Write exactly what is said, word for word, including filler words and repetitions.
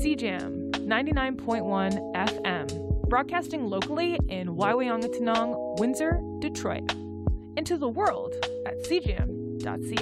C Jam ninety-nine point one F M, broadcasting locally in Waiwangatanong, Windsor, Detroit, and to the world at c jam dot c